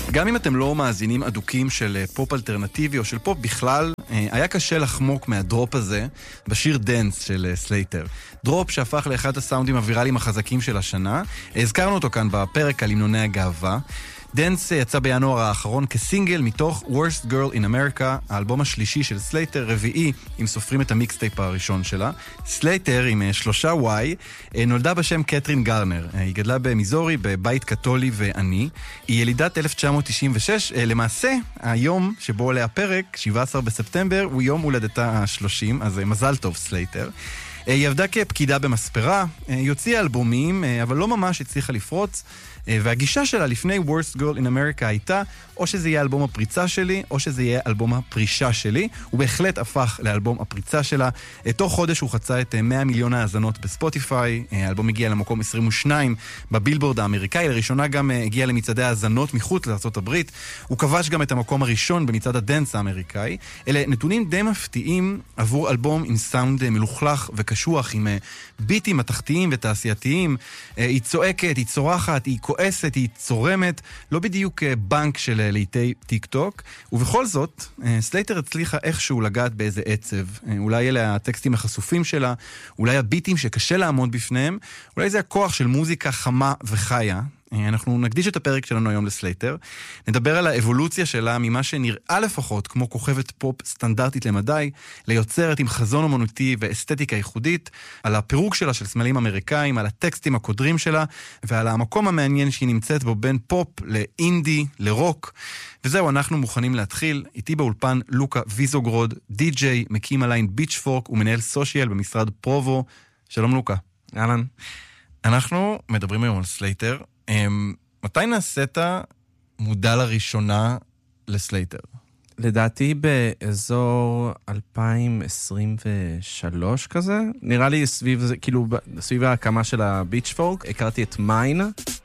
גם אם אתם לא מאזינים אדוקים של פופ אלטרנטיבי או של פופ בכלל, היה קשה לחמוק מהדרופ הזה בשיר דנס של סלייטר. דרופ שהפך לאחד הסאונדים הוויראליים החזקים של השנה. הזכרנו אותו כאן בפרק על המנוני הגאווה. דנס יצא בינואר האחרון כסינגל מתוך Worst Girl in America, האלבום השלישי של סלייטר, רביעי אם סופרים את המיקסטייפ הראשון שלה. סלייטר עם 3 Y נולדה בשם קטרין גרנר. היא גדלה במיזורי, בבית קתולי ועני. היא ילידת 1996. למעשה, היום שבו עולה הפרק, 17 בספטמבר, הוא יום הולדתה ה-30, אז מזל טוב סלייטר. היא עבדה כפקידה במספרה, היא הוציאה אלבומים, אבל לא ממש הצליחה לפרוץ, והגישה שלה לפני Worst Girl in America הייתה, או שזה יהיה אלבום הפריצה שלי, או שזה יהיה אלבום הפרישה שלי. הוא בהחלט הפך לאלבום הפריצה שלה. תוך חודש הוא חצה את 100 מיליון האזנות בספוטיפיי. האלבום הגיע למקום 22 בבילבורד האמריקאי. לראשונה גם הגיע למצעדי האזנות מחוץ לארצות הברית. הוא כבש גם את המקום הראשון במצעד הדנס האמריקאי. אלה נתונים די מפתיעים עבור אלבום עם סאונד מלוכלך וקשוח, עם ביטים מתחתיים ותעשייתיים. היא צועקת, היא צורחת, היא כועסת, היא צורמת. לא בדיוק בנק של לעיתי טיק טוק, ובכל זאת, סלייטר הצליחה איכשהו לגעת באיזה עצב. אולי אלה הטקסטים החשופים שלה, אולי הביטים שקשה לעמוד בפניהם, אולי זה הכוח של מוזיקה חמה וחיה. אנחנו נקדיש את הפרק שלנו היום לסלייטר, נדבר על האבולוציה שלה ממה שנראה לפחות כמו כוכבת פופ סטנדרטית למדי, ליוצרת עם חזון אומנותי ואסתטיקה ייחודית, על הפירוק שלה של סמלים אמריקאים, על הטקסטים הקודרים שלה, ועל המקום המעניין שהיא נמצאת בו בין פופ לאינדי, לרוק. וזהו, אנחנו מוכנים להתחיל. איתי באולפן לוקה ויזוגרוד, די-ג'יי, מקים הליין ביצ'פורק ומנהל סושיאל במשרד פרובו. שלום לוקה. אהלן. אנחנו מדברים היום על סלייטר. מתי נעשית מודע לראשונה לסלייטר? לדעתי באזור 2023 כזה. נראה לי סביב זה, כאילו סביב ההקמה של הביצ'פורק, הכרתי את מיין.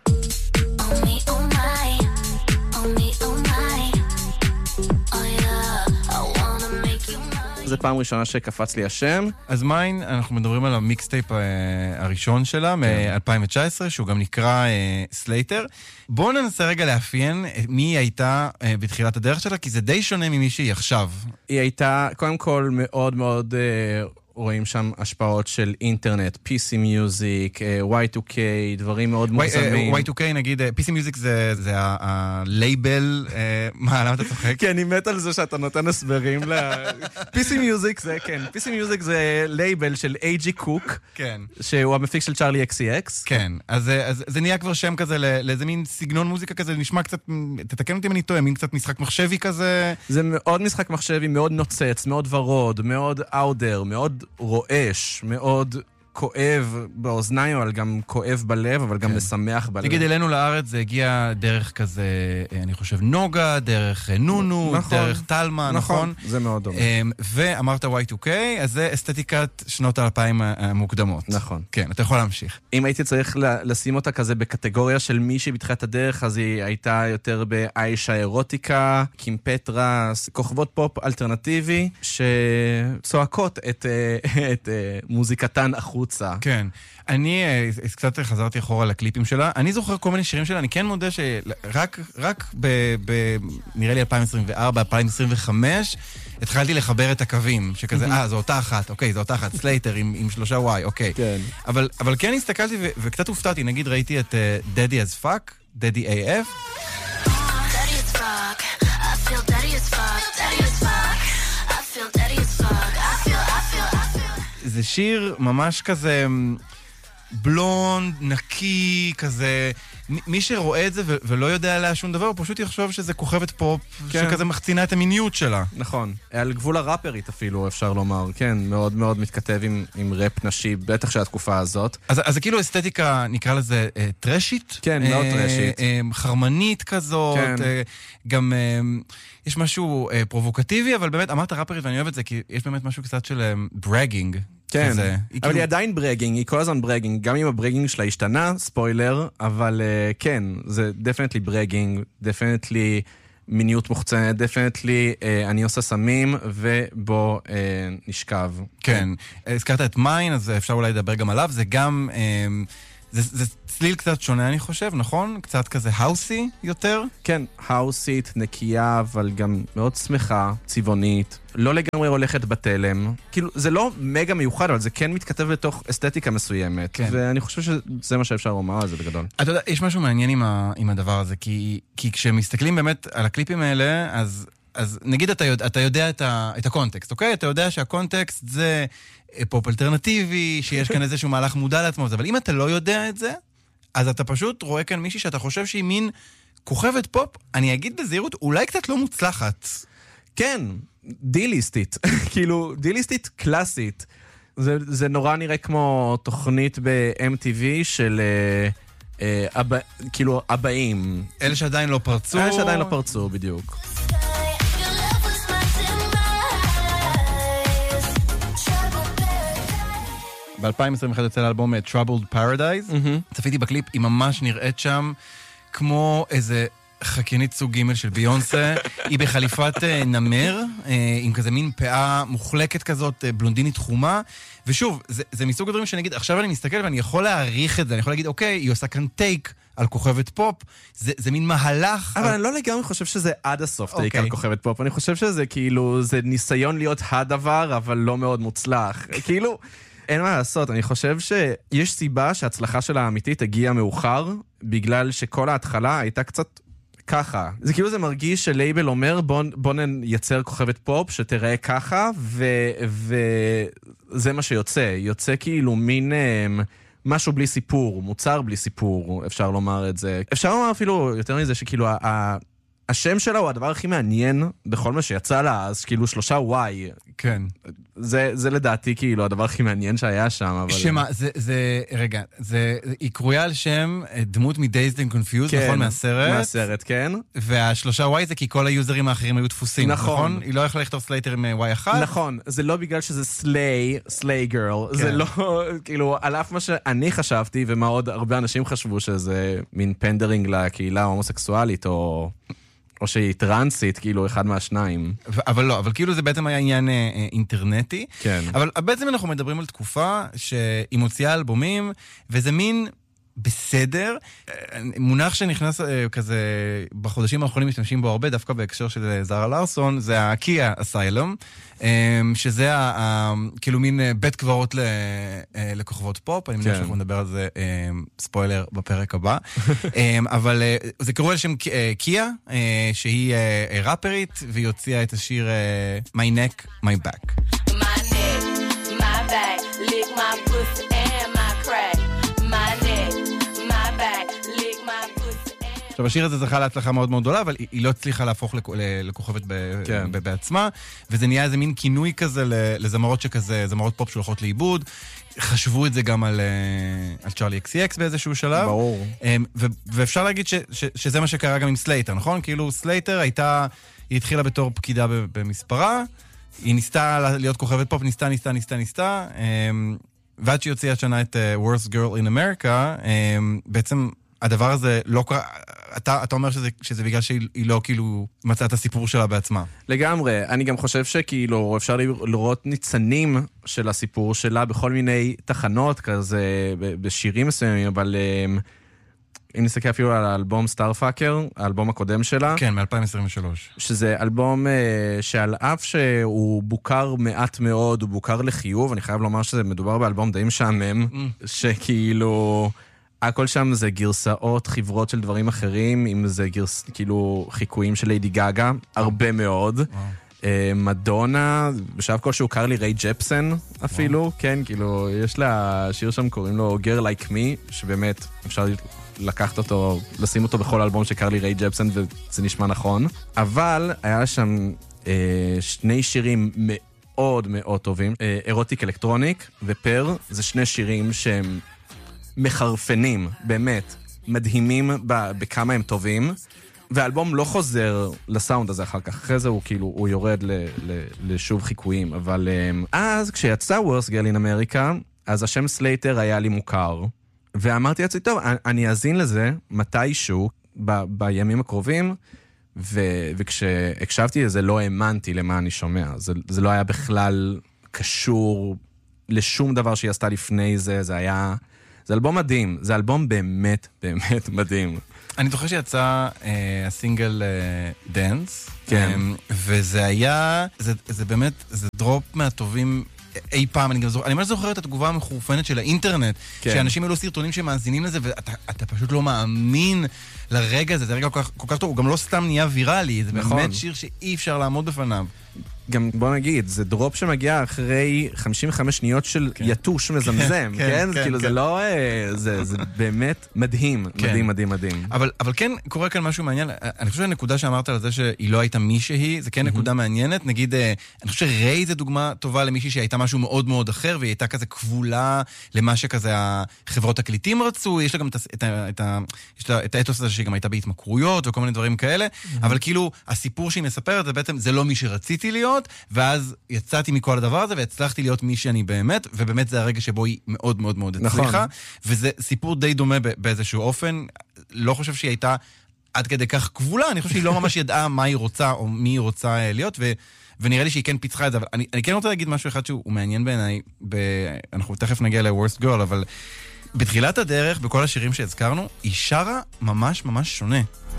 זה פעם ראשונה שקפץ לי השם. אז מיין, אנחנו מדברים על המיקסטייפ הראשון שלה, מ-2019, שהוא גם נקרא סלייטר. בואו ננסה רגע לאפיין מי היא הייתה בתחילת הדרך שלה, כי זה די שונה ממי שהיא עכשיו. היא הייתה, קודם כל, מאוד מאוד רואים שם השפעות של אינטרנט, PC Music, Y2K, דברים מאוד מוזמים. Y2K נגיד, PC Music זה הלייבל, מה, למה אתה צוחק? כן, אני מת על זה שאתה נותן הסברים PC Music זה, כן, PC Music זה לייבל של A.G. Cook, כן. שהוא המפיק של צ'ארלי XCX. כן, אז זה נהיה כבר שם כזה לאיזה מין סגנון מוזיקה כזה, נשמע קצת, תתקן אותי אם אני טועה, מין קצת משחק מחשבי כזה. זה מאוד משחק מחשבי, מאוד נוצץ, מאוד ורוד, מאוד אאודר, מאוד רועש, מאוד כואב באוזניים, אבל גם כואב בלב, אבל גם משמח בלב. נגיד, אלינו לארץ זה הגיע דרך כזה, אני חושב, נוגה, דרך נונו, דרך טלמה, נכון? זה מאוד דומה. ואמרת Y2K, אז זה אסתטיקת שנות ה-2000 המוקדמות. נכון. כן, אתה יכול להמשיך. אם הייתי צריך לשים אותה כזה בקטגוריה של מי שבתחילת הדרך, אז היא הייתה יותר באיישה אירוטיקה, קים פטרס, כוכבות פופ אלטרנטיבי, שצועקות את מוזיקתן החוצה. כן. אני קצת חזרתי אחורה לקליפים שלה. אני זוכר כל מיני שירים שלה. אני כן מודה שרק נראה לי 2024, 2025, התחלתי לחבר את הקווים, שכזה, זו אותה אחת, אוקיי, זו אותה אחת, סלייטר עם 3 Y, אוקיי. כן. אבל כן הסתכלתי וקצת הופתעתי. נגיד ראיתי את Daddy as Fuck, Daddy AF. Daddy as fuck, I feel daddy as fuck, daddy as fuck, I feel daddy as fuck, I feel. זה שיר ממש כזה בלונד, נקי, כזה, מי שרואה את זה ולא יודע עליה שום דבר, הוא פשוט יחשוב שזה כוכבת פופ, שכזה מחצינה את המיניות שלה. נכון. על גבול הראפרית אפילו, אפשר לומר. כן, מאוד מאוד מתכתב עם ראפ נשי, בטח של התקופה הזאת. אז זה כאילו אסתטיקה, נקרא לזה טרשית. כן, מאוד טרשית. חרמנית כזאת. גם יש משהו פרובוקטיבי, אבל באמת, אמרת ראפרית ואני אוהב את זה, כי יש באמת משהו קצת של ברגינג. כן, אבל היא עדיין ברגינג, היא כל הזמן ברגינג, גם אם הברגינג שלה השתנה, ספוילר, אבל כן, זה דפנטלי ברגינג, דפנטלי מיניות מוחצנת, דפנטלי אני עושה סמים ובוא נשכב. כן, הזכרת את מיין, אז אפשר אולי לדבר גם עליו, זה גם זה צליל קצת שונה, אני חושב, נכון? קצת כזה האוסי יותר? כן, האוסית, נקייה, אבל גם מאוד שמחה, צבעונית. לא לגמרי הולכת בתלם. כאילו, זה לא מגה מיוחד, אבל זה כן מתכתב לתוך אסתטיקה מסוימת. כן. ואני חושב שזה מה שאפשר לומר על זה בגדול. אתה יודע, יש משהו מעניין עם הדבר הזה, כי כשמסתכלים באמת על הקליפים האלה, אז נגיד אתה יודע את הקונטקסט, אוקיי? אתה יודע שהקונטקסט זה פופ אלטרנטיבי, שיש כאן איזשהו מהלך מודע לעצמו, אבל אם אתה לא יודע את זה, אז אתה פשוט רואה כאן מישהי שאתה חושב שהיא מין כוכבת פופ, אני אגיד בזהירות, אולי קצת לא מוצלחת. כן, דיליסטית. כאילו, דיליסטית קלאסית. זה נורא נראה כמו תוכנית ב-MTV של כאילו הבאים. אלה שעדיין לא פרצו. אלה שעדיין לא פרצו, בדיוק. ב-2021 יוצא לאלבום Troubled Paradise. צפיתי בקליפ, היא ממש נראית שם כמו איזה חקיינית סוג ג' של ביונסה. היא בחליפת נמר, עם כזה מין פאה מוחלקת כזאת, בלונדינית חומה. ושוב, זה מסוג הדברים שנגיד, עכשיו אני מסתכל ואני יכול להעריך את זה, אני יכול להגיד, אוקיי, היא עושה כאן טייק על כוכבת פופ, זה מין מהלך. אבל אני לא לגמרי חושב שזה עד הסוף טייק על כוכבת פופ, אני חושב שזה כאילו, זה ניסיון להיות הדבר, אבל לא מאוד מוצלח. כאילו, אין מה לעשות, אני חושב שיש סיבה שההצלחה שלה האמיתית הגיעה מאוחר, בגלל שכל ההתחלה הייתה קצת ככה. זה כאילו זה מרגיש שלייבל אומר, בוא נייצר כוכבת פופ שתראה ככה, וזה מה שיוצא. יוצא כאילו מין משהו בלי סיפור, מוצר בלי סיפור, אפשר לומר את זה. אפשר לומר אפילו יותר מזה שכאילו השם שלה הוא הדבר הכי מעניין בכל מה שיצא לה, אז כאילו 3 Y. כן. זה לדעתי כאילו הדבר הכי מעניין שהיה שם. אבל... שמה, רגע, היא קרויה על שם דמות מ-Dazed and Confused, כן, נכון? מהסרט. מהסרט, כן. וה3 Y זה כי כל היוזרים האחרים היו דפוסים, נכון? היא לא יכולה לכתוב סלייטר עם Y1. נכון, זה לא בגלל שזה סליי גרל, זה לא, כאילו, על אף מה שאני חשבתי, ומה עוד הרבה אנשים חשבו שזה מין פנדרינג לקהילה ההומוסקסואלית, או שהיא טרנסית, כאילו, אחד מהשניים. אבל לא, אבל כאילו זה בעצם היה עניין אינטרנטי. כן. אבל בעצם אנחנו מדברים על תקופה שהיא מוציאה אלבומים, וזה מין בסדר. מונח שנכנס כזה, בחודשים האחרונים משתמשים בו הרבה, דווקא בהקשר של זרה לארסון, זה הקיה אסיילום, שזה כאילו מין בית קברות לכוכבות פופ, אני מניח שאנחנו נדבר על זה ספוילר בפרק הבא. אבל זה קראו על שם קיה, שהיא ראפרית, והיא הוציאה את השיר My Neck, My Back. My neck, my back, lick my pussy and my crack. My neck, my back, lick my pussy and... עכשיו, השיר הזה זכה להצלחה מאוד מאוד גדולה, אבל היא לא הצליחה להפוך לכוכבת בעצמה, וזה נהיה איזה מין כינוי כזה לזמרות שכזה, זמרות פופ שהולכות לאיבוד. חשבו את זה גם על צ'ארלי XCX באיזשהו שלב. ברור. ואפשר להגיד שזה מה שקרה גם עם סלייטר, נכון? כאילו סלייטר היא התחילה בתור פקידה במספרה, היא ניסתה להיות כוכבת פופ, ניסתה, ועד שהיא הוציאה השנה את Worst Girl in America, בעצם הדבר הזה לא קרה, אתה אומר שזה בגלל שהיא לא כאילו מצאה את הסיפור שלה בעצמה. לגמרי, אני גם חושב שכאילו אפשר לראות ניצנים של הסיפור שלה בכל מיני תחנות כזה, בשירים מסוימים, אבל אם נסתכל אפילו על האלבום סטארפאקר, האלבום הקודם שלה. כן, מ-2023. שזה אלבום שעל אף שהוא בוקר מעט מאוד, הוא בוקר לחיוב, אני חייב לומר שזה מדובר באלבום די משעמם, שכאילו... הכל שם זה גרסאות, חברות של דברים אחרים, אם זה כאילו חיקויים של ליידי גאגה, הרבה מאוד. מדונה, בשלב כלשהו קר לי ריי ג'פסון אפילו, כן, כאילו, יש לה שיר שם, קוראים לו Girl Like Me, שבאמת אפשר לקחת אותו, לשים אותו בכל אלבום שקר לי ריי ג'פסון, וזה נשמע נכון. אבל היה שם 2 שירים מאוד מאוד טובים, אירוטיק אלקטרוניק ופר, זה 2 שירים שהם מחרפנים, באמת, מדהימים בכמה הם טובים, והאלבום לא חוזר לסאונד הזה אחר כך, אחרי זה הוא כאילו, הוא יורד לשוב חיקויים, אבל אז כשיצא Worst Girl in America, אז השם סלייטר היה לי מוכר, ואמרתי לעצמי, טוב, אני אזין לזה מתישהו, בימים הקרובים, וכשהקשבתי לזה לא האמנתי למה אני שומע, זה לא היה בכלל קשור לשום דבר שהיא עשתה לפני זה, זה היה... זה אלבום מדהים, זה אלבום באמת, באמת מדהים. אני זוכר שיצא הסינגל דנס, כן. וזה היה, זה באמת, זה דרופ מהטובים אי פעם. אני ממש זוכר את התגובה המחורפנת של האינטרנט, שאנשים העלו סרטונים שמאזינים לזה, ואתה פשוט לא מאמין לרגע הזה, זה רגע כל כך טוב, הוא גם לא סתם נהיה ויראלי, זה באמת שיר שאי אפשר לעמוד בפניו. גם בוא נגיד, זה דרופ שמגיע אחרי 55 שניות של יתוש מזמזם, כן? כאילו זה לא, זה באמת מדהים, מדהים, מדהים, מדהים. אבל כן קורה כאן משהו מעניין, אני חושב שהנקודה שאמרת על זה שהיא לא הייתה מישהי, זה כן נקודה מעניינת, נגיד, אני חושב שריי זה דוגמה טובה למישהי שהייתה משהו מאוד מאוד אחר, והיא הייתה כזה כבולה למה שכזה החברות הקליטים רצו, יש לה גם את האתוס הזה שהיא גם הייתה בהתמכרויות וכל מיני דברים כאלה, אבל כאילו הסיפור שהיא מספרת זה בעצם, זה לא מי שרציתי להיות, ואז יצאתי מכל הדבר הזה, והצלחתי להיות מי שאני באמת, ובאמת זה הרגע שבו היא מאוד מאוד מאוד הצליחה, וזה סיפור די דומה באיזשהו אופן, לא חושב שהיא הייתה עד כדי כך כבולה, אני חושב שהיא לא ממש ידעה מה היא רוצה, או מי היא רוצה להיות, ונראה לי שהיא כן פיצחה את זה, אבל אני כן רוצה להגיד משהו אחד שהוא מעניין בעיניי, אנחנו תכף נגיע ל-Worst Girl, אבל בתחילת הדרך, בכל השירים שהזכרנו, היא שרה ממש ממש שונה.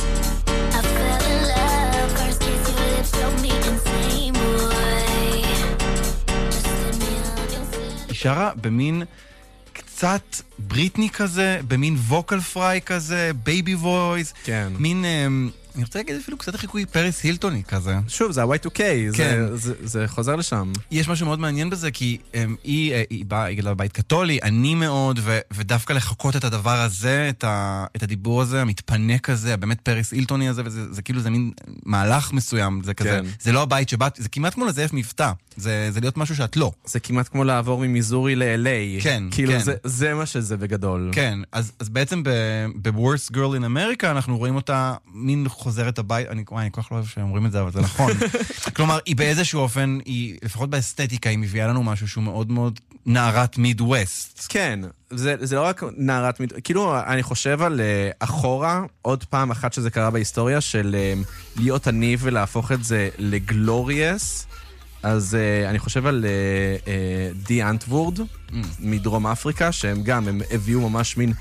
שרה במין קצת בריטני כזה, במין ווקל פריי כזה, בייבי וויס, כן. מין, אני רוצה להגיד אפילו קצת החיקוי פריס הילטוני כזה. שוב, זה ה-Y2K, כן. זה חוזר לשם. יש משהו מאוד מעניין בזה, כי היא באה לבית קתולי, עני מאוד, ודווקא לחכות את הדבר הזה, את הדיבור הזה, המתפנק הזה, באמת פריס הילטוני הזה, וזה כאילו זה מין מהלך מסוים, זה כזה, זה לא הבית שבאת, זה כמעט כמו לזייף מבטא, זה להיות משהו שאת לא. זה כמעט כמו לעבור ממיזורי ל-LA. כן, כאילו זה מה שזה בגדול. כן, אז בעצם ב-Worst Girl in America אנחנו רואים אותה מין חוזרת הבית, אני כל כך לא אוהב שאומרים את זה, אבל זה נכון. כלומר, היא באיזשהו אופן, לפחות באסתטיקה, היא מביאה לנו משהו שהוא מאוד מאוד נערת מיד-ווסט. כן, זה לא רק נערת מיד, כאילו אני חושב על אחורה, עוד פעם אחת שזה קרה בהיסטוריה, של להיות עני ולהפוך את זה לגלוריאס, אז אני חושב על די אנטוורד מדרום אפריקה, שהם גם, הם הביאו ממש מין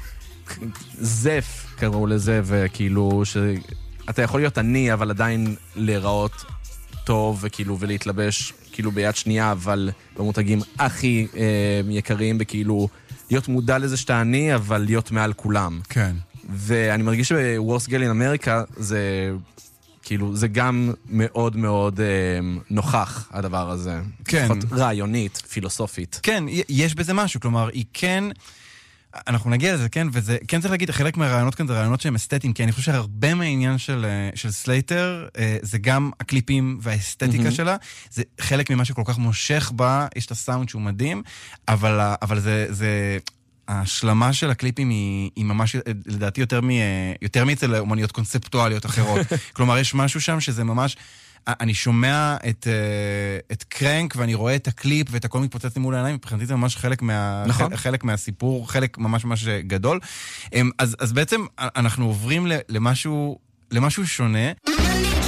זף, קראו לזה, וכאילו אתה יכול להיות עני, אבל עדיין להיראות טוב, וכאילו, ולהתלבש כאילו ביד שנייה, אבל במותגים הכי יקרים, וכאילו להיות מודע לזה שאתה עני, אבל להיות מעל כולם. כן. ואני מרגיש ש-Worst Girl in America זה כאילו, זה גם מאוד מאוד נוכח, הדבר הזה. כן. לפחות רעיונית, פילוסופית. כן, יש בזה משהו, כלומר, היא כן, אנחנו נגיע לזה, כן, וזה, כן צריך להגיד, חלק מהרעיונות כאן זה רעיונות שהם אסתטיים, כי אני חושב שהרבה מהעניין של סלייטר, זה גם הקליפים והאסתטיקה שלה, זה חלק ממה שכל כך מושך בה, יש את הסאונד שהוא מדהים, אבל זה ההשלמה של הקליפים היא ממש, לדעתי, יותר מאצל אומניות קונספטואליות אחרות. כלומר, יש משהו שם שזה ממש, אני שומע את קרנק, ואני רואה את הקליפ, ואת הכל מתפוצץ לי מול העיניים, מבחינתי זה ממש חלק מהסיפור, חלק ממש ממש גדול. אז בעצם אנחנו עוברים למשהו שונה.